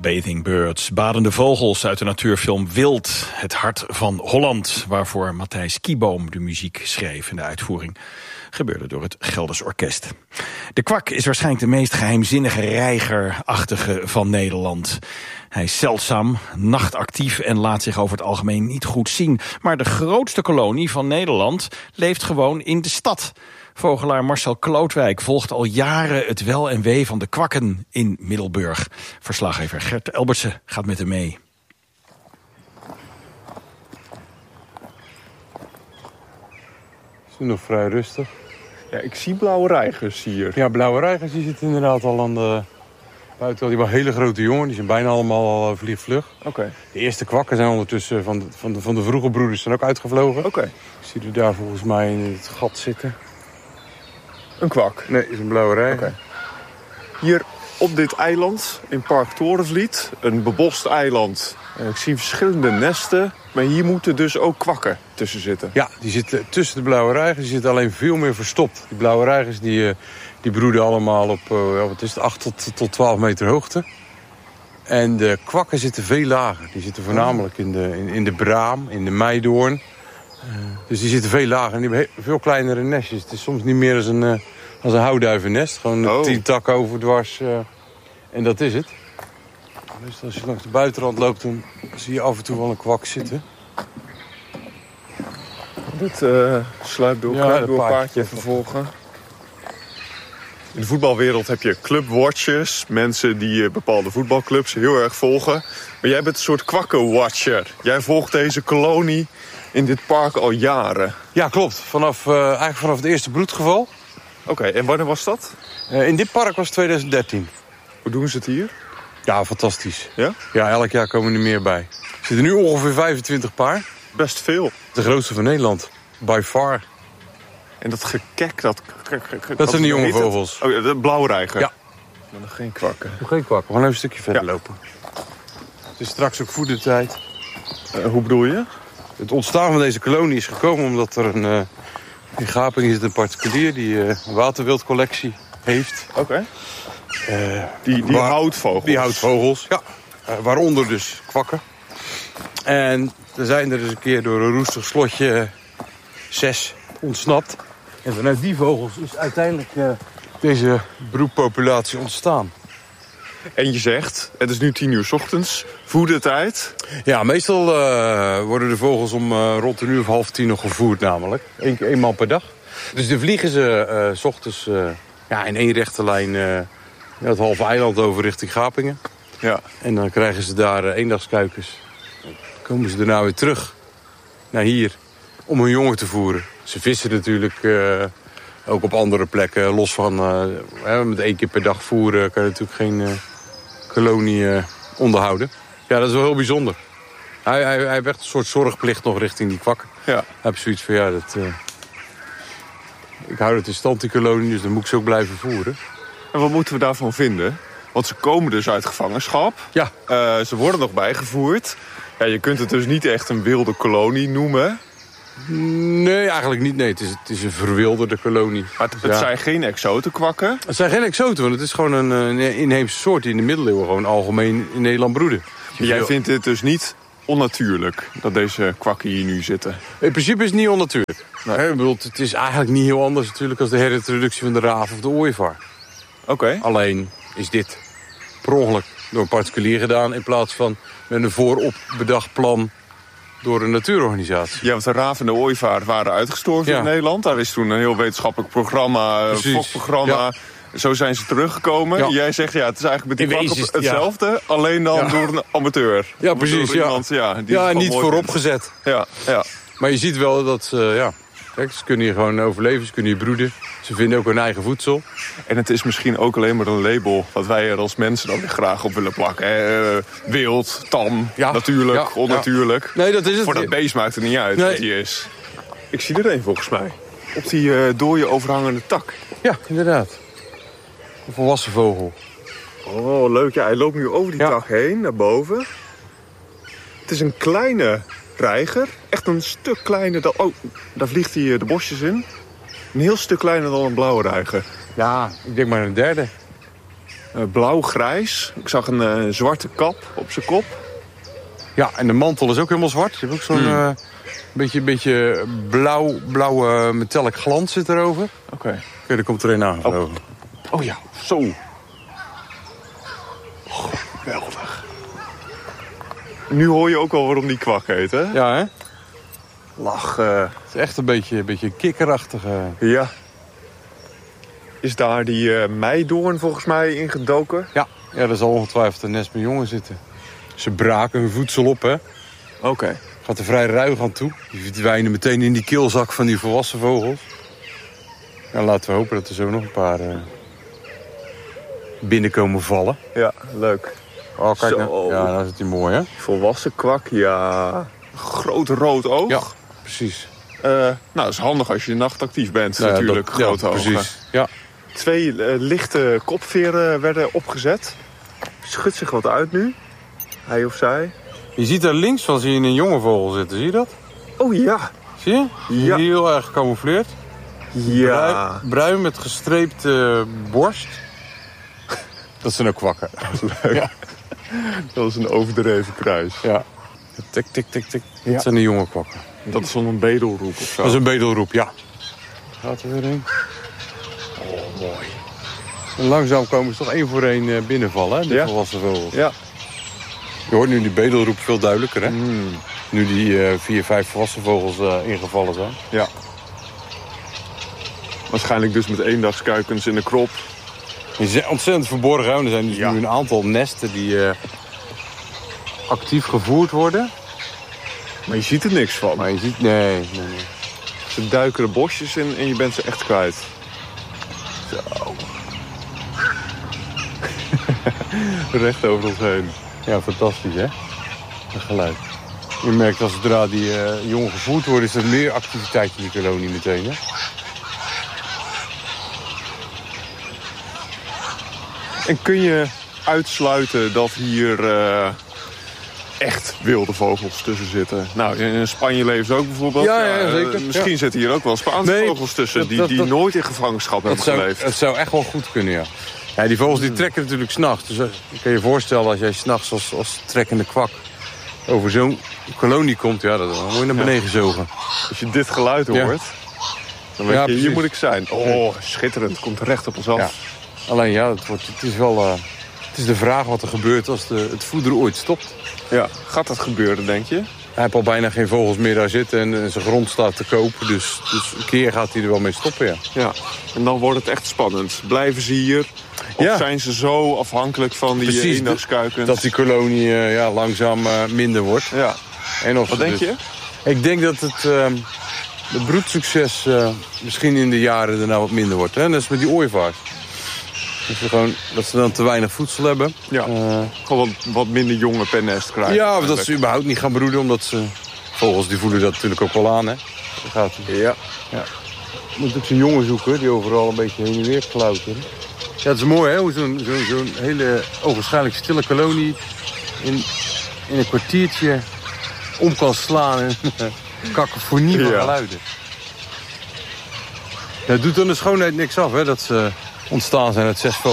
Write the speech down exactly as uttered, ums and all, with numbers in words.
Bathing Birds, badende vogels uit de natuurfilm Wild, het hart van Holland, waarvoor Matthijs Kieboom de muziek schreef. En de uitvoering gebeurde door het Gelders Orkest. De kwak is waarschijnlijk de meest geheimzinnige reigerachtige van Nederland. Hij is zeldzaam, nachtactief en laat zich over het algemeen niet goed zien. Maar de grootste kolonie van Nederland leeft gewoon in de stad. Vogelaar Marcel Klootwijk volgt al jaren het wel en wee van de kwakken in Middelburg. Verslaggever Gert Elbertsen gaat met hem mee. Het is nu nog vrij rustig. Ja, ik zie blauwe reigers hier. Ja, blauwe reigers die zitten inderdaad al aan de buiten. Die hebben hele grote jongen, die zijn bijna allemaal al vliegvlug. Oké. Okay. De eerste kwakken zijn ondertussen van de, van de, van de vroege broeders zijn ook uitgevlogen. Oké. Okay. Ik zie er daar volgens mij in het gat zitten. Een kwak? Nee, is een blauwe reiger. Okay. Hier op dit eiland in Park Torenvliet, een bebost eiland. Ik zie verschillende nesten, maar hier moeten dus ook kwakken tussen zitten. Ja, die zitten tussen de blauwe reigers. Die zitten alleen veel meer verstopt. Die blauwe reigers die, die broeden allemaal op uh, wat is het, acht tot, tot twaalf meter hoogte. En de kwakken zitten veel lager. Die zitten voornamelijk in de, in, in de braam, in de meidoorn. Uh, dus die zitten veel lager en die hebben veel kleinere nestjes. Het is soms niet meer als een, uh, als een houtduivennest. Gewoon oh. tien takken overdwars uh, en dat is het. Dus als je langs de buitenrand loopt, dan zie je af en toe wel een kwak zitten. Dit uh, sluipt door, ja, door een paardje vervolgen. In de voetbalwereld heb je clubwatchers. Mensen die bepaalde voetbalclubs heel erg volgen. Maar jij bent een soort kwakkenwatcher. Jij volgt deze kolonie in dit park al jaren. Ja, klopt. Vanaf, uh, eigenlijk vanaf het eerste broedgeval. Oké, okay, en wanneer was dat? Uh, in dit park was twintig dertien. Hoe doen ze het hier? Ja, fantastisch. Ja? Ja, elk jaar komen er meer bij. Er zitten nu ongeveer vijfentwintig paar. Best veel. De grootste van Nederland. By far. En dat gekek, dat... Dat zijn die jonge vogels. Oh, de blauwreiger. Ja. Maar nog geen kwakken. Nog geen kwakken. We gaan even een stukje verder ja. lopen. Het is straks ook voedertijd. Uh, hoe bedoel je? Het ontstaan van deze kolonie is gekomen omdat er een... Uh, in Gapingen zit een particulier die uh, een waterwildcollectie heeft. Oké. Okay. Uh, die die waar, houtvogels. Die houtvogels, ja. Uh, waaronder dus kwakken. En er zijn er dus een keer door een roestig slotje uh, zes ontsnapt. En vanuit die vogels is uiteindelijk uh, deze broedpopulatie ontstaan. En je zegt, het is nu tien uur 's ochtends, voedertijd. Ja, meestal uh, worden de vogels om uh, rond een uur of half tien nog gevoerd namelijk. Eén keer eenmaal per dag. Dus dan vliegen ze uh, 's ochtends uh, ja, in één rechte lijn uh, het halve eiland over richting Gapingen. Ja. En dan krijgen ze daar uh, eendagskuikens. Dan komen ze daarna weer terug naar hier om hun jongen te voeren. Ze vissen natuurlijk uh, ook op andere plekken. Los van uh, met één keer per dag voeren kan je natuurlijk geen uh, kolonie uh, onderhouden. Ja, dat is wel heel bijzonder. Hij, hij, hij heeft echt een soort zorgplicht nog richting die kwakken. Ja. Hij heeft zoiets van, ja, dat, uh, ik hou het in stand, die kolonie, dus dan moet ik ze ook blijven voeren. En wat moeten we daarvan vinden? Want ze komen dus uit gevangenschap. Ja. Uh, ze worden nog bijgevoerd. Ja, je kunt het dus niet echt een wilde kolonie noemen. Nee, eigenlijk niet. Nee, het is, het is een verwilderde kolonie. Maar het, het ja. zijn geen exotenkwakken? Het zijn geen exoten, want het is gewoon een, een inheemse soort die in de middeleeuwen gewoon algemeen in Nederland broeden. Jij vindt het dus niet onnatuurlijk dat deze kwakken hier nu zitten? In principe is het niet onnatuurlijk. Nee. He, bedoel, het is eigenlijk niet heel anders natuurlijk als de herintroductie van de raaf of de ooievaar. Oké. Okay. Alleen is dit per ongeluk door een particulier gedaan in plaats van met een voorop bedacht plan door een natuurorganisatie. Ja, want de raaf en de ooievaar waren uitgestorven ja. in Nederland. Daar is toen een heel wetenschappelijk programma, een fokprogramma. Ja. Zo zijn ze teruggekomen. Ja. Jij zegt, ja, het is eigenlijk met die kwakken hetzelfde. Ja. Alleen dan ja. door een amateur. Ja, precies. Door iemand, ja, ja, die ja niet voorop gezet. Ja, ja. Maar je ziet wel dat uh, ja, kijk, ze kunnen hier gewoon overleven. Ze kunnen hier broeden. Ze vinden ook hun eigen voedsel. En het is misschien ook alleen maar een label wat wij er als mensen dan weer graag op willen plakken. Hè? Uh, wild, tam, ja. natuurlijk, ja. onnatuurlijk. Ja. Nee, dat is het. Voor dat beest maakt het niet uit nee. wat hij is. Ik zie er een volgens mij. Op die uh, dode overhangende tak. Ja, inderdaad. Een volwassen vogel. Oh, leuk. Ja, hij loopt nu over die ja. tak heen, naar boven. Het is een kleine reiger. Echt een stuk kleiner dan... Oh, daar vliegt hij de bosjes in. Een heel stuk kleiner dan een blauwe reiger. Ja, ik denk maar een derde. uh, blauw-grijs. Ik zag een uh, zwarte kap op zijn kop. Ja, en de mantel is ook helemaal zwart. Je hebt ook zo'n mm. uh, beetje, beetje blauw, blauwe metallic glans zit erover. Oké. Okay. Oké, okay, er komt er een aan. Oh. oh ja, zo. Oh, geweldig. Nu hoor je ook al waarom die kwak heet, hè? Ja, hè? Lach. Uh... Het is echt een beetje, een beetje kikkerachtige. Ja. Is daar die uh, meidoorn volgens mij ingedoken? Ja. Ja, er zal ongetwijfeld een nest met jongen zitten. Ze braken hun voedsel op, hè? Oké. Okay. Gaat er vrij ruig aan toe. Die verdwijnen meteen in die keelzak van die volwassen vogels. En laten we hopen dat er zo nog een paar uh, binnenkomen vallen. Ja, leuk. Oh, kijk nou. Ja, dan zit hij mooi, hè? Volwassen kwak, ja. Groot rood oog. Ja, precies. Uh, nou, dat is handig als je nachtactief bent, nou, natuurlijk. Ja, grote ja, ogen. Precies, ja. Twee uh, lichte kopveren werden opgezet. Schudt zich wat uit nu. Hij of zij. Je ziet daar links van zie je een jonge vogel zitten, zie je dat? Oh ja. Zie je? Ja. Heel erg gecamoufleerd. Ja. Bruin, bruin met gestreepte borst. Dat zijn ook kwakken. Leuk. Ja. Dat is een overdreven kruis. Ja. Tik, tik, tik, tik. Ja. Dat zijn de jonge kwakken. Dat is dan een bedelroep of zo? Dat is een bedelroep, ja. Gaat er weer in. Oh, mooi. En langzaam komen ze toch één voor één binnenvallen, hè? De ja. volwassen vogels. Ja. Je hoort nu die bedelroep veel duidelijker, hè? Mm. Nu die uh, vier, vijf volwassen vogels uh, ingevallen zijn. Ja. Waarschijnlijk dus met eendagskuikens in de krop. Die zijn ontzettend verborgen. Hè? Er zijn dus ja. nu een aantal nesten die uh, actief gevoerd worden. Maar je ziet er niks van. Maar je ziet... Nee, nee, nee. Ze duiken er bosjes in en je bent ze echt kwijt. Zo. Recht over ons heen. Ja, fantastisch, hè? Dat geluid. Je merkt als zodra die uh, jongen gevoerd worden, is er meer activiteit in die kolonie meteen, hè? En kun je uitsluiten dat hier uh, echt wilde vogels tussen zitten? Nou, in Spanje leven ze ook bijvoorbeeld. Ja, ja, zeker. Uh, misschien ja. zitten hier ook wel Spaanse nee, vogels tussen dat, die, dat, die dat, nooit in gevangenschap hebben zou, geleefd. Het zou echt wel goed kunnen, ja. Ja, die vogels die trekken natuurlijk 's nachts. Dus je kan je voorstellen als jij 's nachts als, als trekkende kwak over zo'n kolonie komt, ja, dan word je naar beneden ja. gezogen. Als je dit geluid hoort, ja. dan weet ja, je, precies. hier moet ik zijn. Oh, schitterend. Het komt recht op ons af. Ja. Alleen ja, het, wordt, het is wel uh, het is de vraag wat er gebeurt als de, het voederen ooit stopt. Ja, gaat dat gebeuren, denk je? Hij heeft al bijna geen vogels meer daar zitten en, en zijn grond staat te kopen. Dus, dus een keer gaat hij er wel mee stoppen, ja. Ja, en dan wordt het echt spannend. Blijven ze hier? Of ja. zijn ze zo afhankelijk van die Precies, eendagskuikens? Dat die kolonie uh, ja, langzaam uh, minder wordt. Ja. En of wat denk dus, je? Ik denk dat het, uh, het broedsucces uh, misschien in de jaren daarna wat minder wordt. Hè? Net als met die ooievaars. Dat ze, gewoon, dat ze dan te weinig voedsel hebben. Ja, uh, gewoon wat, wat minder jongen per nest krijgen. Ja, of dat ze überhaupt niet gaan broeden. Omdat ze, vogels die voelen dat natuurlijk ook wel aan. Hè? Dat gaat ja. ja. Je moet ook zo'n jongen zoeken die overal een beetje heen en weer klauteren. Ja, het is mooi hè, hoe zo'n zo, zo'n hele ogenschijnlijk stille kolonie in, in een kwartiertje om kan slaan en kakofonie van ja. geluiden. Ja, het doet dan de schoonheid niks af hè, dat ze ontstaan zijn uit zes